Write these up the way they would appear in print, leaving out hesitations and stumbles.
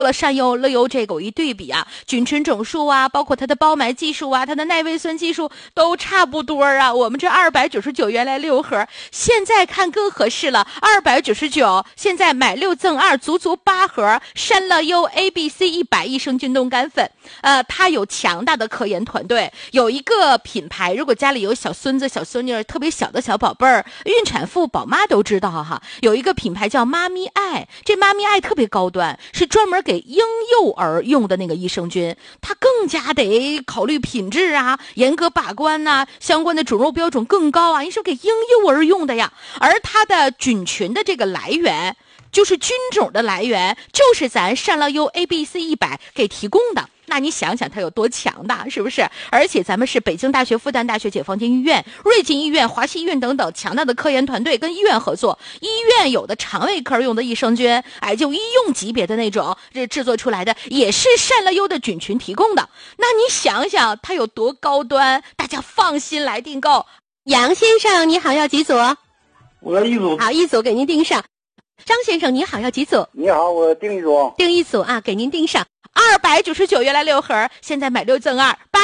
了善优乐优这个一对比啊，菌群整数啊，包括它的包埋技术啊，它的耐胃酸技术都差不多啊。我们这299原来6盒，现在看更合适了，299现在买6赠2，足足8盒善乐优 ABC 100益生菌冻干粉。它有强大的科研团队，有一个品牌，如果家里有小孙子小孙女特别小的小宝贝儿，孕产妇宝妈都知道哈，有一个品牌叫妈咪爱，这妈咪爱特别高端，是专门给婴幼儿用的那个益生菌，它更加得考虑品质啊，严格把关啊，相关的准入标准更高啊，你说给婴幼儿用的呀，而它的菌群的这个来源，就是菌种的来源，就是咱善乐优 ABC 100给提供的。那你想想它有多强大，是不是？而且咱们是北京大学、复旦大学、解放军医院、瑞金医院、华西医院等等强大的科研团队跟医院合作，医院有的肠胃科用的益生菌，就医用级别的那种，这制作出来的也是善乐优的菌群提供的。那你想想它有多高端，大家放心来订购。杨先生你好，要几组？ 我要1组。 好，1组给您订上。张先生你好，要几组？ 你好，我订1组。 订1组啊，给您订上。299原来6盒，现在买6赠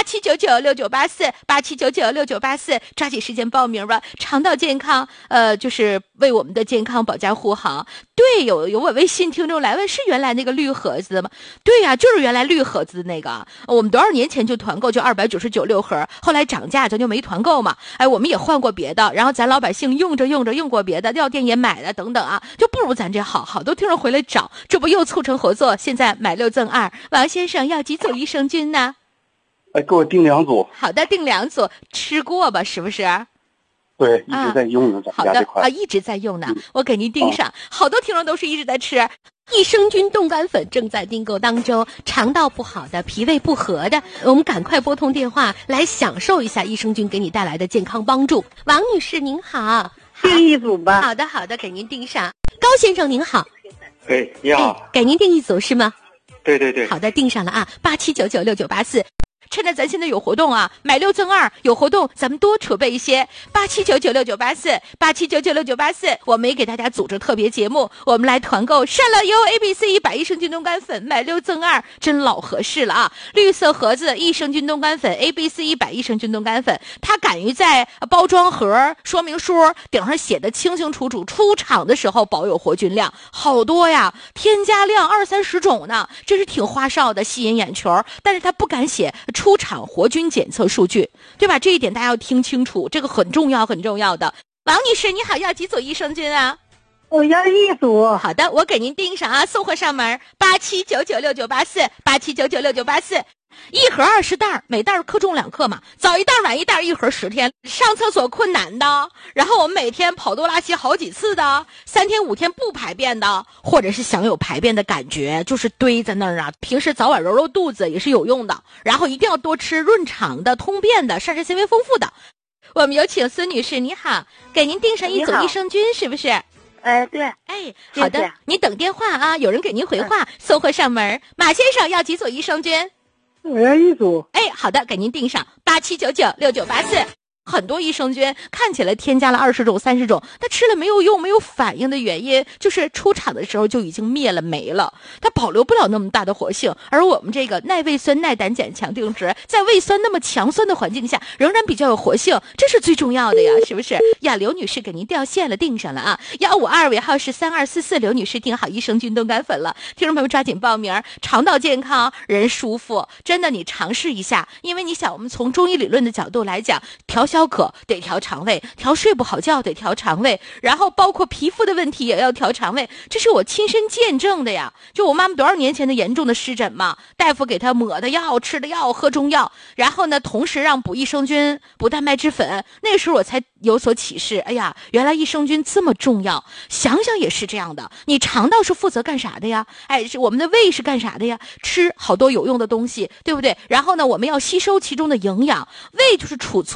2，87996984，87996984，抓紧时间报名吧。肠道健康，就是为我们的健康保驾护航。对，有我微信听众来问，是原来那个绿盒子的吗？对呀，就是原来绿盒子的那个。我们多少年前就团购，就299 盒，后来涨价咱就没团购嘛。我们也换过别的，然后咱老百姓用过别的，药店也买了等等啊，就不如咱这好。好多听众回来找，这不又促成合作？现在买6赠2。王先生要几组益生菌呢？ 给我订2组。 好的，订2组，吃过吧？是不是？ 对，一直在用呢。 好的啊，一直在用呢。我给您订上。好多听众都是一直在吃益生菌冻干粉，正在订购当中。肠道不好的、脾胃不和的，我们赶快拨通电话来享受一下益生菌给你带来的健康帮助。王女士您好， 订1组吧。 好的，给您订上。高先生您好。 你好。 给您订1组是吗？ 对。 好的，订上了啊，87996984。趁着咱现在有活动啊，买6赠2有活动，咱们多储备一些。87996984，87996984，我们也给大家组织特别节目，我们来团购善乐优 ABC 100益生菌冻干粉，买6赠2，真老合适了啊！绿色盒子益生菌冻干粉 ABC 100益生菌冻干粉，它敢于在包装盒说明书顶上写的清清楚楚，出厂的时候保有活菌量，好多呀，添加量20-30种呢，这是挺花哨的，吸引眼球，但是它不敢写出厂活菌检测数据，对吧？这一点大家要听清楚，这个很重要的。王女士你好，要几组益生菌啊？ 我要1组。 好的，我给您订上啊，送货上门，87996984，87996984。1盒20袋，每袋克重2克嘛，早1袋晚1袋，1盒10天。上厕所困难的，然后我们每天跑多拉稀好几次的，3天5天不排便的，或者是想有排便的感觉，就是堆在那儿啊，平时早晚揉揉肚子也是有用的。然后一定要多吃润肠的、通便的、膳食纤维丰富的。我们有请孙女士，你好，给您订上1组益生菌，是不是？ 对。 好的，你等电话啊，有人给您回话，送货上门。马先生要几组益生菌？ 我要1组。 好的，给您订上87996984。很多益生菌看起来添加了20种、30种，但吃了没有用、没有反应的原因，就是出厂的时候就已经灭了、没了，它保留不了那么大的活性。而我们这个耐胃酸、耐胆碱、强定植，在胃酸那么强酸的环境下，仍然比较有活性，这是最重要的呀，是不是？呀，刘女士给您掉线了，订上了啊，152尾号是3244，刘女士订好益生菌冻干粉了，听众朋友们抓紧报名，肠道健康，人舒服，真的你尝试一下，因为你想，我们从中医理论的角度来讲，调消渴得调肠胃，调睡不好觉得调肠胃，然后包括皮肤的问题也要调肠胃，这是我亲身见证的呀。就我妈妈多少年前的严重的湿疹嘛，大夫给她抹的药、吃的药、喝中药，然后呢，同时让补益生菌、补蛋白质粉。那个时候我才有所启示，哎呀，原来益生菌这么重要。想想也是这样的，你肠道是负责干啥的呀？是我们的胃是干啥的呀？吃好多有用的东西，对不对？然后呢，我们要吸收其中的营养，胃就是储存食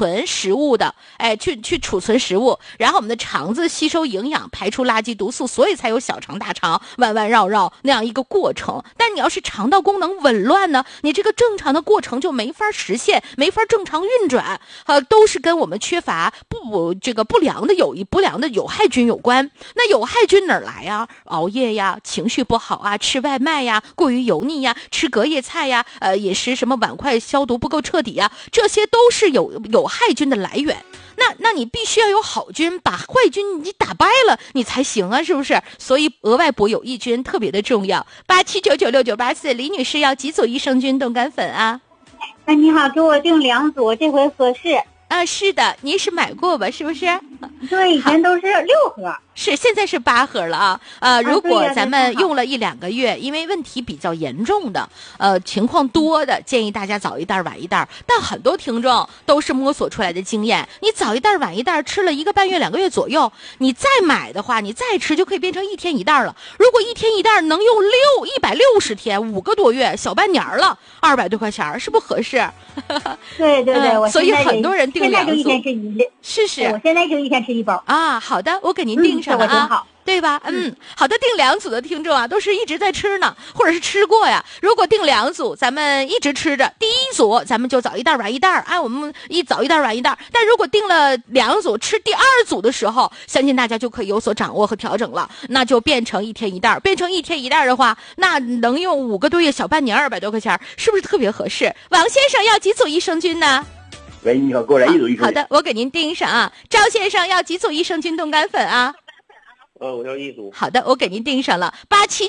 食物的，去储存食物，然后我们的肠子吸收营养，排出垃圾毒素，所以才有小肠大肠弯弯绕绕那样一个过程。但你要是肠道功能紊乱呢，你这个正常的过程就没法实现，没法正常运转，都是跟我们缺乏不良的有害菌有关。那有害菌哪儿来呀？熬夜呀，情绪不好啊，吃外卖呀，过于油腻呀，吃隔夜菜呀，饮食什么碗筷消毒不够彻底呀，这些都是有害菌的来源。那你必须要有好菌，把坏菌你打败了你才行啊，是不是？所以额外补有益菌特别的重要。87996984，李女士要几组益生菌冻干粉啊？ 你好，给我订2组，这回合适。 是的，您是买过吧？是不是？ 对，以前都是6盒。 是，现在是8盒了啊！如果咱们用了1-2个月，因为问题比较严重的，情况多的，建议大家早一袋晚一袋。但很多听众都是摸索出来的经验，你早一袋晚一袋，吃了1个半月2个月左右，你再买的话，你再吃就可以变成1天1袋了。如果1天1袋能用160天，5个多月，小半年了，200多块钱，是不是合适？ 对对对， 所以很多人订2组， 现在就1天吃1， 是， 我现在就1天吃1包啊。好的，我给您订上了啊。 好， 对吧？好的，订2组的听众啊，都是一直在吃呢，或者是吃过呀。如果订2组，咱们一直吃着，第1组咱们就早一袋晚一袋，我们早一袋晚一袋。但如果订了2组，吃第2组的时候，相信大家就可以有所掌握和调整了，那就变成1天1袋。变成1天1袋的话，那能用5个多月，小半年，200多块钱，是不是特别合适？王先生要几组益生菌呢？ 喂，你好，给我来1组益生菌。 好的，我给您订上啊。赵先生要几组益生菌冻干粉啊？ 我要1组。 好的，我给您订上了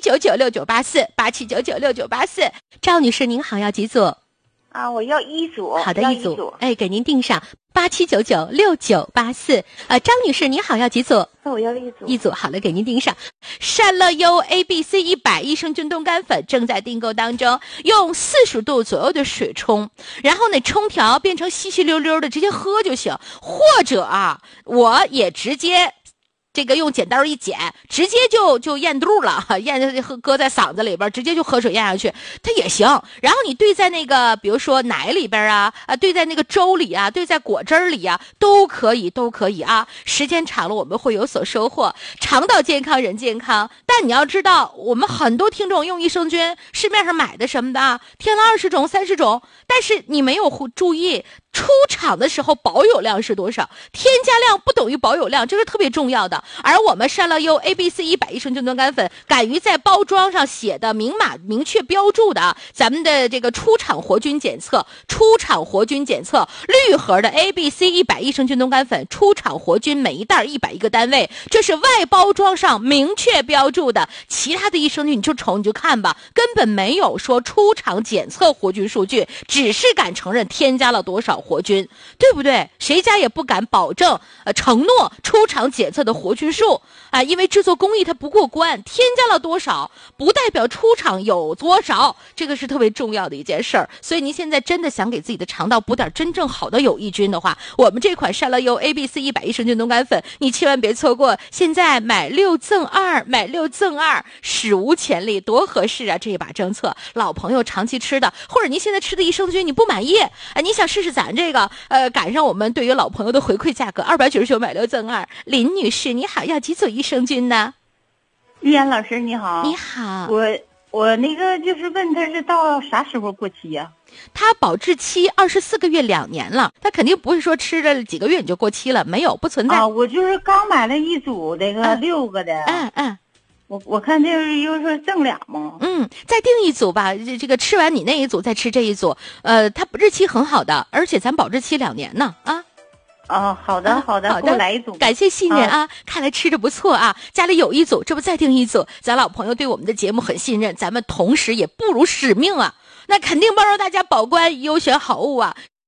87996984，87996984。赵女士您好，要几组？ 我要1组。 好的，1组。给您订上87996984。张女士您好，要几组？ 我要1组。 1组，好了，给您订上。善乐优 ABC100益生菌冻干粉正在订购当中，用40度左右的水冲，然后呢冲调变成稀稀溜溜的，直接喝就行。或者我也直接这个用剪刀一剪，直接就咽肚了，搁在嗓子里边，直接就喝水咽下去，它也行。然后你兑在那个，比如说奶里边兑在那个粥里兑在果汁里都可以啊。时间长了我们会有所收获，肠道健康人健康。但你要知道，我们很多听众用益生菌，市面上买的什么的，添了20种、30种，但是你没有注意出厂的时候保有量是多少，添加量不等于保有量，这是特别重要的。而我们善乐优 ABC100益生菌冻干粉敢于在包装上写的明确标注的咱们的这个出厂活菌检测，绿盒的 ABC100益生菌冻干粉出厂活菌每一袋101个单位，这是外包装上明确标注的。其他的益生菌你就瞅你就看吧，根本没有说出厂检测活菌数据，只是敢承认添加了多少活菌，对不对？谁家也不敢保证承诺出厂检测的活菌数因为制作工艺它不过关，添加了多少不代表出厂有多少，这个是特别重要的一件事儿。所以您现在真的想给自己的肠道补点真正好的有益菌的话，我们这款善乐优 ABC100益生菌冻干粉你千万别错过，现在买6赠2，史无前例，多合适啊！这一把政策，老朋友长期吃的，或者您现在吃的益生菌你不满意你想试试咱这个赶上我们对于老朋友的回馈价格299买6赠2。林女士你好，要几组益生菌呢？ 玉安老师你好。 你好。 我那个就是问他是到啥时候过期呀？ 它保质期24个月2年了，它肯定不是说吃了几个月你就过期了，没有，不存在。 我就是刚买了1组这个6个的。我看这是又是赠2嘛。 再订1组吧，这个吃完你那1组再吃这1组，它日期很好的，而且咱保质期2年呢好的，给我来1组。 感谢信任看来吃着不错家里有1组，这不再订1组，咱老朋友对我们的节目很信任，咱们同时也不辱使命那肯定帮助大家保关优选好物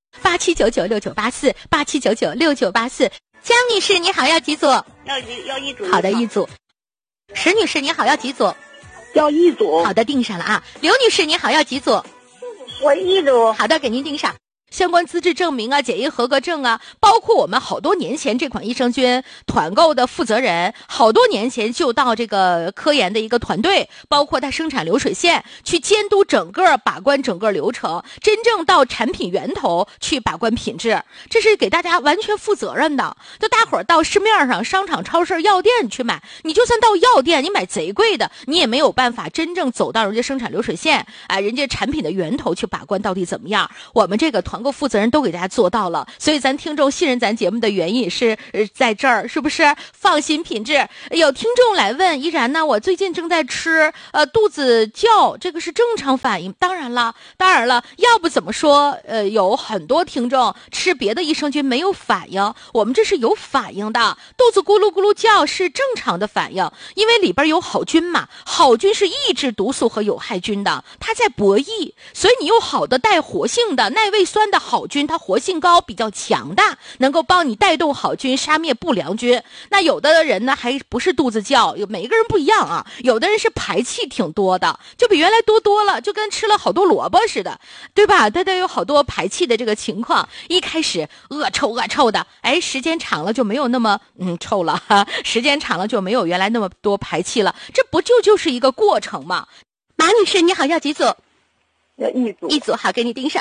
87996984，87996984。江女士你好，要几组？ 要1组。 好的，1组。石女士你好，要几组？ 要1组。 好的，订上了刘女士你好，要几组？ 我1组。 好的，给您订上。 相关资质证明啊、检疫合格证啊，包括我们好多年前这款益生菌团购的负责人，好多年前就到这个科研的一个团队，包括它生产流水线去监督整个把关整个流程，真正到产品源头去把关品质，这是给大家完全负责任的。就大伙儿到市面上商场、超市、药店去买，你就算到药店你买贼贵的，你也没有办法真正走到人家生产流水线人家产品的源头去把关到底怎么样。我们这个团购负责人都给大家做到了，所以咱听众信任咱节目的原因也是在这儿，是不是？放心品质。有听众来问，依然呢，我最近正在吃肚子叫，这个是正常反应？当然了，要不怎么说有很多听众吃别的益生菌没有反应，我们这是有反应的，肚子咕噜咕噜叫是正常的反应，因为里边有好菌嘛，好菌是抑制毒素和有害菌的，它在博弈，所以你有好的带活性的耐胃酸的好菌，它活性高，比较强大，能够帮你带动好菌，杀灭不良菌。那有的人呢还不是肚子叫，每一个人不一样啊，有的人是排气挺多的，就比原来多了，就跟吃了好多萝卜似的，对吧？它有好多排气的这个情况，一开始恶臭的，时间长了就没有那么臭了时间长了就没有原来那么多排气了，这不就是一个过程吗？马女士你好，要几组？ 要一组好，给你盯上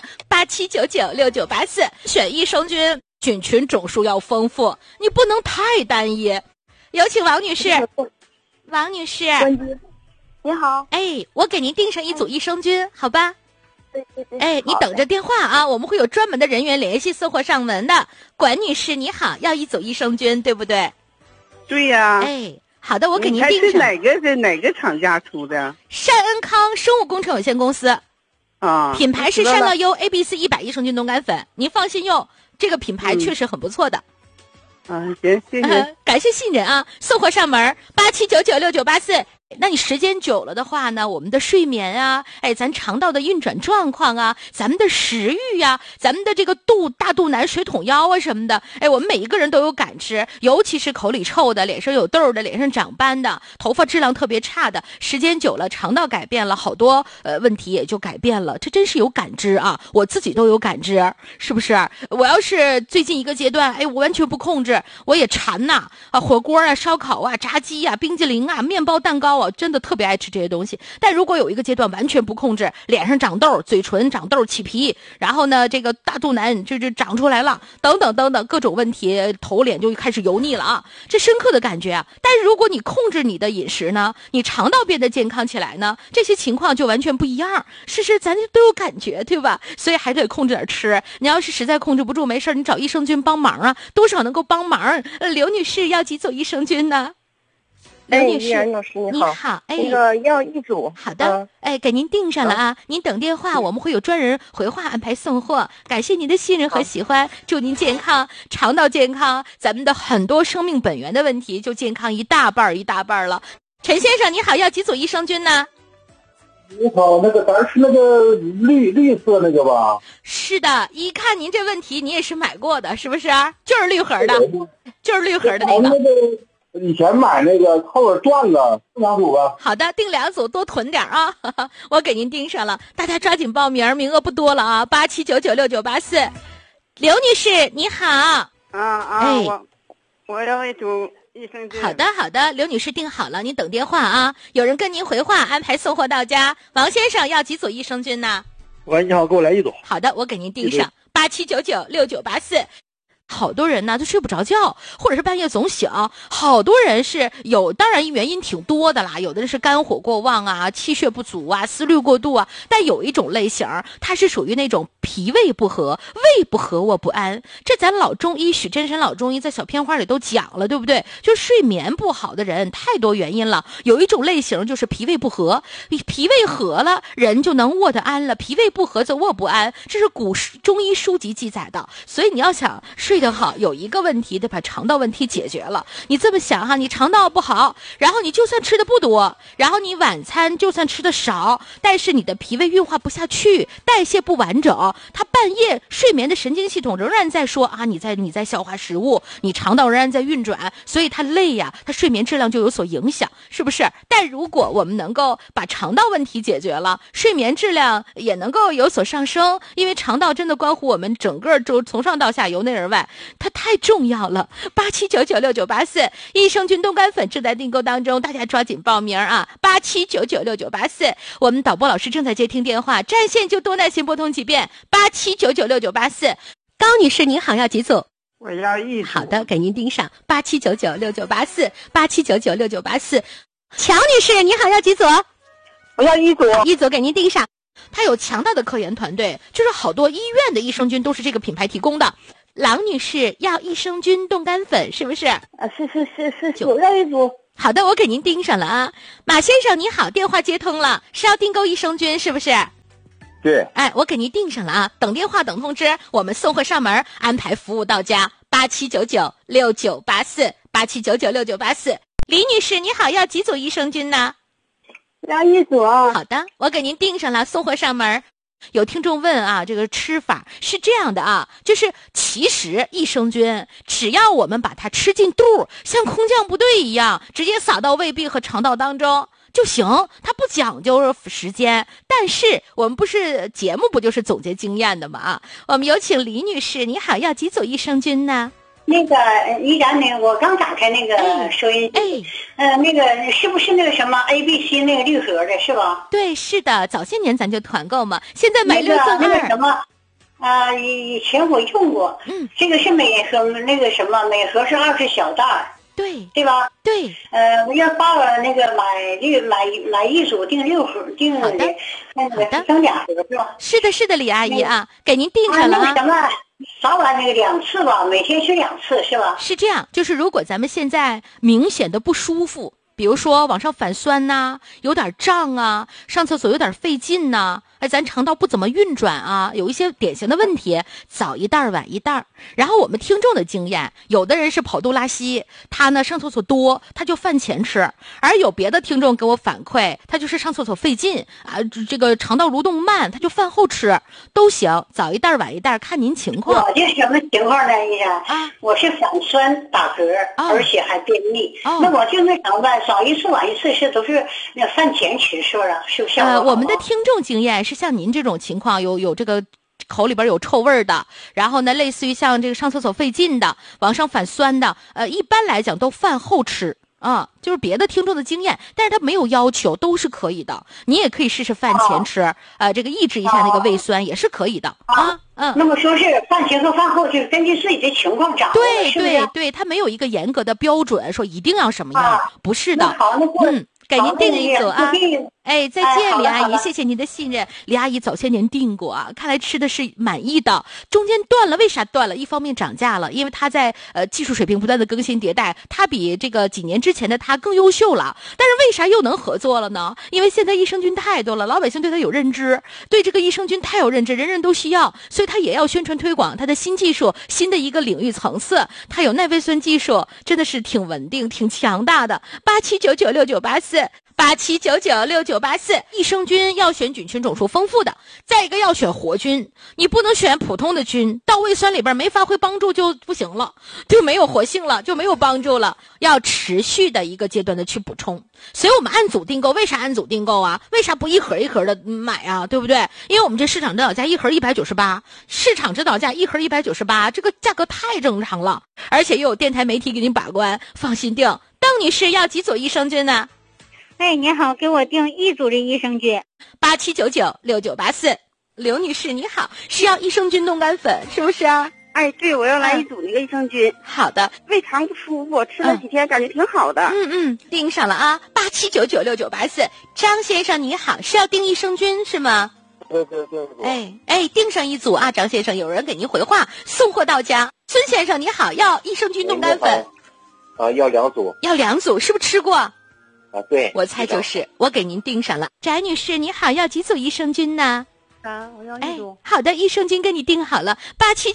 87996984。选益生菌菌群种数要丰富，你不能太单一。有请王女士。王女士， 你好。 我给您订上一组益生菌，好吧？ 对。 你等着电话啊，我们会有专门的人员联系送货上门的。管女士你好，要一组益生菌，对不对？ 对呀。 好的，我给您订上。 是哪个厂家出的？ 善恩康生物工程有限公司。品牌是善乐优 ABC100益生菌冻干粉，您放心用，这个品牌确实很不错的。 行，谢谢， 感谢信任啊！送货上门87996984。那你时间久了的话呢，我们的睡眠啊，咱肠道的运转状况啊，咱们的食欲啊，咱们的这个大肚腩、水桶腰啊什么的，我们每一个人都有感知，尤其是口里臭的、脸上有痘的、脸上长斑的、头发质量特别差的，时间久了，肠道改变了，好多问题也就改变了，这真是有感知啊！我自己都有感知，是不是？我要是最近一个阶段，我完全不控制，我也馋呐火锅啊、烧烤啊、炸鸡啊、冰激凌啊、面包、蛋糕啊。真的特别爱吃这些东西，但如果有一个阶段完全不控制，脸上长痘、嘴唇长痘、起皮，然后呢这个大肚腩就长出来了，等等各种问题，头脸就开始油腻了啊，这深刻的感觉啊。但是如果你控制你的饮食呢，你肠道变得健康起来呢，这些情况就完全不一样。咱都有感觉，对吧？所以还得控制点吃，你要是实在控制不住，没事你找益生菌帮忙啊，多少能够帮忙。刘女士要几组益生菌呢？刘女士， 老师你好， 那个要一组。 好的，给您订上了啊，您等电话，我们会有专人回话安排送货。感谢您的信任和喜欢，祝您健康，肠道健康，咱们的很多生命本源的问题就健康一大半了。陈先生你好，要几组益生菌呢？ 你好，咱是那个绿色那个吧？ 是的，一看您这问题，你也是买过的，是不是？就是绿盒的，就是绿盒的那个。 以前买那个后边转了2组吧。 好的，订2组，多囤点啊！我给您订上了，大家抓紧报名，名额不多了啊！87996984。刘女士你好。 我要一组益生菌。 好的，刘女士订好了，您等电话啊，有人跟您回话，安排送货到家。王先生要几组益生菌呢？ 喂，你好，给我来一组。 好的，我给您订上87996984。好多人呢，他睡不着觉，或者是半夜总醒。好多人是有，当然原因挺多的啦。有的人是肝火过旺啊，气血不足啊，思虑过度啊。但有一种类型，它是属于那种脾胃不和，胃不和卧不安。这咱老中医许真神老中医在小片花里都讲了，对不对？就睡眠不好的人太多原因了。有一种类型就是脾胃不和，脾胃和了，人就能卧得安了；脾胃不和则卧不安，这是古中医书籍记载的。所以你要想睡得好，有一个问题得把肠道问题解决了。你这么想哈，你肠道不好，然后你就算吃的不多，然后你晚餐就算吃的少，但是你的脾胃运化不下去，代谢不完整，它半夜睡眠的神经系统仍然在说啊，你在消化食物，你肠道仍然在运转，所以它累呀，它睡眠质量就有所影响，是不是？但如果我们能够把肠道问题解决了，睡眠质量也能够有所上升，因为肠道真的关乎我们整个从上到下由内而外，它太重要了。87996984益生菌冻干粉正在订购当中，大家抓紧报名啊！87996984，我们导播老师正在接听电话，占线就多耐心拨通几遍。87996984，高女士您好，要几组？ 我要一组。 好的，给您盯上87996984，87996984。乔女士您好，要几组？ 我要一组。 一组给您盯上。它有强大的科研团队，就是好多医院的益生菌都是这个品牌提供的。郎女士要益生菌冻干粉是不是？ 是，我要一组。 好的，我给您盯上了啊。马先生你好，电话接通了，是要订购益生菌是不是？ 对。 哎，我给您订上了啊，等电话等通知，我们送货上门，安排服务到家。87996984，87996984。李女士你好，要几组益生菌呢？ 要一组。 好的，我给您订上了，送货上门。有听众问啊，这个吃法是这样的啊，就是其实益生菌只要我们把它吃进肚，像空降部队一样，直接撒到胃壁和肠道当中就行，它不讲究时间。但是我们不是节目不就是总结经验的吗？啊，我们有请李女士，你好，要几组益生菌呢？ 那个依然呢，我刚打开那个收音机，那个是不是那个什么 ABC 那个绿盒的是吧？ 对，是的，早些年咱就团购嘛，现在买6赠2。 那个什么，以前我用过，这个是每盒那个什么，每盒是20小袋，对吧？ 对， 我要报了那个买一组订6盒，订的那个剩2盒是吧？ 是的，李阿姨啊，给您订上了啊。 什么？早晚那个2次吧，每天吃2次是吧？ 是这样，就是如果咱们现在明显的不舒服，比如说往上反酸呐，有点胀啊，上厕所有点费劲呐，咱肠道不怎么运转啊，有一些典型的问题，早一袋晚一袋。然后我们听众的经验，有的人是跑肚拉稀，他呢上厕所多，他就饭前吃；而有别的听众给我反馈，他就是上厕所费劲啊，这个肠道蠕动慢，他就饭后吃都行，早一袋晚一袋，看您情况。 我这什么情况呢？医生我是反酸打嗝，而且还便秘。那我就那什么办？早一次晚一次都是那饭前吃，是不是？是不是？ 我们的听众经验是像您这种情况，有这个口里边有臭味的，然后呢，类似于像这个上厕所费劲的，往上反酸的，一般来讲都饭后吃啊，就是别的听众的经验，但是他没有要求，都是可以的。你也可以试试饭前吃，这个抑制一下那个胃酸也是可以的啊。 那么说是饭前和饭后，就是根据自己的情况掌握， 对，他没有一个严格的标准，说一定要什么样，不是的。给您订一组啊！哎，再见，李阿姨，谢谢您的信任。李阿姨早些年订过啊，看来吃的是满意的。中间断了，为啥断了？一方面涨价了，因为它在技术水平不断的更新迭代，它比这个几年之前的它更优秀了。但是为啥又能合作了呢？因为现在益生菌太多了，老百姓对它有认知，对这个益生菌太有认知，人人都需要，所以它也要宣传推广它的新技术，新的一个领域层次。它有耐胃酸技术，真的是挺稳定、挺强大的。87996984，87996984，益生菌要选菌群种数丰富的，再一个要选活菌，你不能选普通的菌，到胃酸里边没发挥帮助就不行了，就没有活性了，就没有帮助了，要持续的一个阶段的去补充。所以我们按组订购，为啥按组订购啊？为啥不一盒一盒的买啊？对不对？因为我们这市场指导价一盒198，市场指导价一盒198，这个价格太正常了，而且又有电台媒体给您把关，放心订。邓女士要几组益生菌呢？ 哎，你好，给我订1组的益生菌。 87996984。刘女士你好，是要益生菌冻干粉是不是啊？ 哎，对，我要来1组那个益生菌。 好的， 胃肠不舒服，我吃了几天，感觉挺好的。 订上了啊，87996984。张先生你好，是要订益生菌是吗？ 对。 哎，订上1组啊，张先生，有人给您回话，送货到家。孙先生你好，要益生菌冻干粉。 要2组。 要2组，是不是吃过？ 对， 我猜就是，我给您订上了。翟女士你好，要几组益生菌呢？ 3，我要一组。 好的，益生菌给你定好了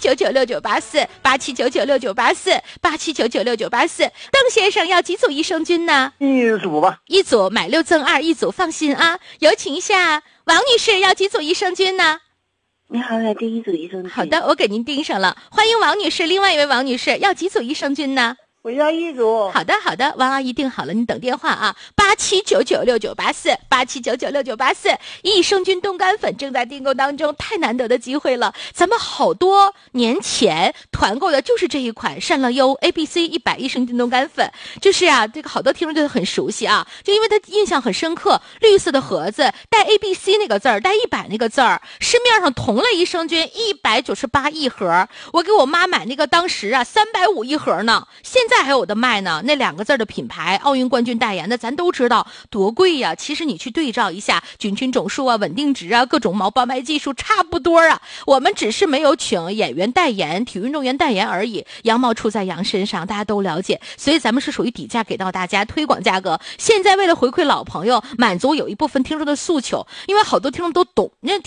，87996984，87996984，87996984。邓先生要几组益生菌呢？ 一组吧。 一组买6赠2，一组放心啊。有请一下王女士，要几组益生菌呢？ 你好，来订一组益生菌。 好的，我给您订上了。欢迎王女士，另外一位王女士要几组益生菌呢？ 我要一组。 好的，王阿姨订好了，你等电话啊，87996984，87996984。益生菌冻干粉正在订购当中，太难得的机会了。咱们好多年前团购的就是这一款善乐优 ABC100益生菌冻干粉，就是啊，这个好多听众就很熟悉啊，就因为它印象很深刻，绿色的盒子带 ABC 那个字儿，带100那个字儿，市面上同类益生菌198一盒，我给我妈买那个当时啊350一盒呢，现在还有的卖呢。那2个字的品牌，奥运冠军代言的，咱都知道多贵呀。其实你去对照一下，菌群总数啊、稳定值啊、各种毛包埋技术差不多啊。我们只是没有请演员代言、体育运动员代言而已，羊毛出在羊身上，大家都了解。所以咱们是属于底价给到大家，推广价格。现在为了回馈老朋友，满足有一部分听众的诉求，因为好多听众都懂，那